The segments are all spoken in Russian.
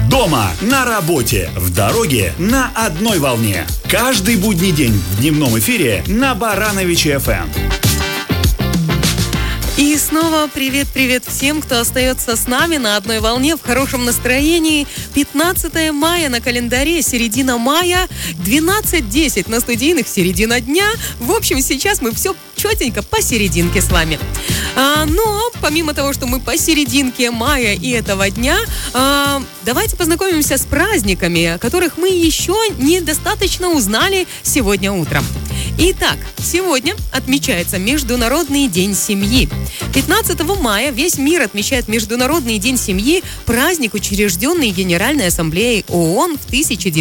Дома, на работе, в дороге, на одной волне. Каждый будний день в дневном эфире на Барановичи ФМ. И снова привет-привет всем, кто остается с нами на одной волне в хорошем настроении. 15 мая на календаре, середина мая, 12:10 на студийных, середина дня. В общем, сейчас мы все четенько посерединке с вами. Но помимо того, что мы посерединке мая и этого дня, давайте познакомимся с праздниками, о которых мы еще недостаточно узнали сегодня утром. Итак, сегодня отмечается Международный день семьи. 15 мая весь мир отмечает Международный день семьи, праздник, учрежденный Генеральной Ассамблеей ООН в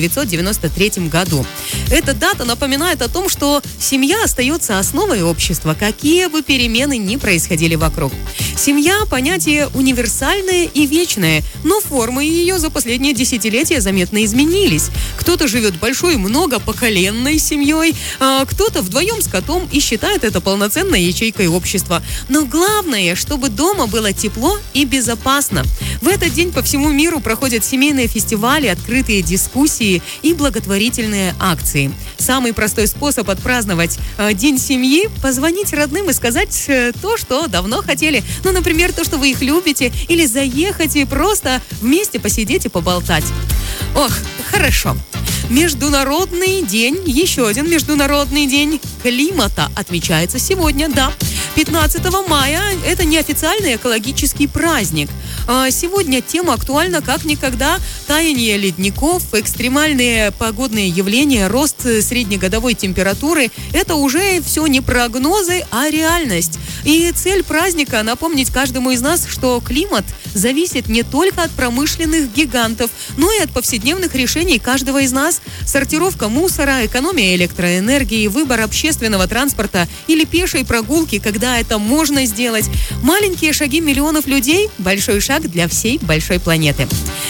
1993 году. Эта дата напоминает о том, что семья остается основой общества, какие бы перемены ни происходили вокруг. Семья – понятие универсальное и вечное, но формы ее за последние десятилетия заметно изменились. Кто-то живет большой многопоколенной семьей, кто-то вдвоем с котом и считает это полноценной ячейкой общества. Но главное, чтобы дома было тепло и безопасно. В этот день по всему миру проходят семейные фестивали, открытые дискуссии и благотворительные акции. Самый простой способ отпраздновать День семьи – позвонить родным и сказать то, что давно хотели. Ну, например, то, что вы их любите, или заехать и просто вместе посидеть и поболтать. Ох, хорошо. Международный день, еще один Международный день климата отмечается сегодня, да. 15 мая – это неофициальный экологический праздник. Сегодня тема актуальна как никогда. Таяние ледников, экстремальные погодные явления, рост среднегодовой температуры – это уже все не прогнозы, а реальность. И цель праздника – напомнить каждому из нас, что климат зависит не только от промышленных гигантов, но и от повседневных решений каждого из нас. Сортировка мусора, экономия электроэнергии, выбор общественного транспорта или пешей прогулки, когда это можно сделать. Маленькие шаги миллионов людей – большой шаг для всей большой планеты.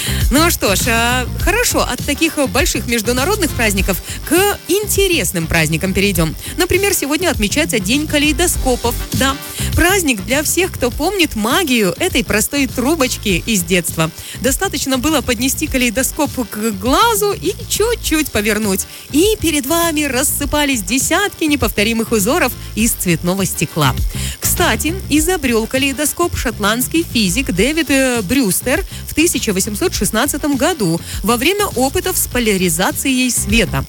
Ну что ж, хорошо, от таких больших международных праздников к интересным праздникам перейдем. Например, сегодня отмечается День калейдоскопов. Да, праздник для всех, кто помнит магию этой простой трубочки из детства. Достаточно было поднести калейдоскоп к глазу и чуть-чуть повернуть. И перед вами рассыпались десятки неповторимых узоров из цветного стекла. Кстати, изобрел калейдоскоп шотландский физик Дэвид Брюстер в 1816 году во время опытов с поляризацией света.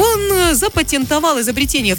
Он запатентовал изобретение в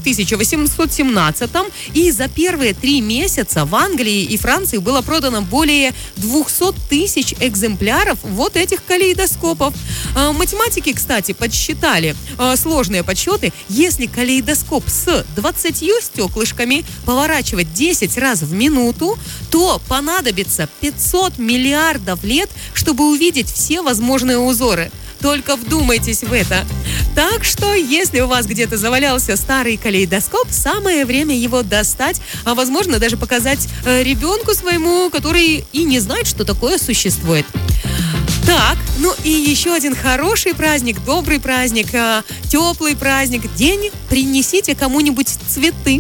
1817 и за первые 3 месяца в Англии и Франции было продано более 200 тысяч экземпляров вот этих калейдоскопов. Математики, кстати, подсчитали сложные подсчеты. Если калейдоскоп с 20 стеклышками поворачивать 10 раз в минуту, то понадобится 500 миллиардов лет, чтобы увидеть все возможные узоры. Только вдумайтесь в это. Так что, если у вас где-то завалялся старый калейдоскоп, самое время его достать, а возможно даже показать ребенку своему, который и не знает, что такое существует. Так, ну и еще один хороший праздник, добрый праздник, теплый праздник. День «Принесите кому-нибудь цветы».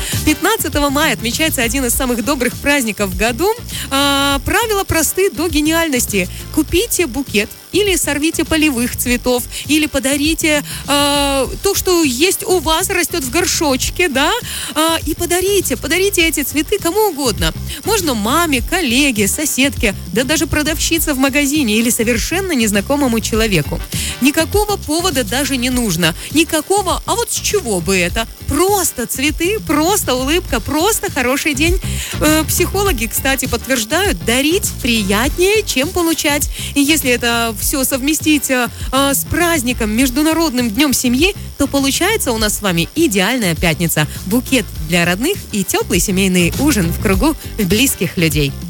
15 мая отмечается один из самых добрых праздников в году. Правила просты до гениальности. Купите букет или сорвите полевых цветов, или подарите то, что есть у вас, растет в горшочке, да, и подарите эти цветы кому угодно. Можно маме, коллеге, соседке, да даже продавщице в магазине или совершенно незнакомому человеку. Никакого повода даже не нужно. Никакого, а вот с чего бы это? Просто цветы, просто улыбка, просто хороший день. Психологи, кстати, подтверждают, дарить приятнее, чем получать. И если это все совместить с праздником, Международным днем семьи, то получается у нас с вами идеальная пятница. Букет для родных и теплый семейный ужин в кругу близких людей.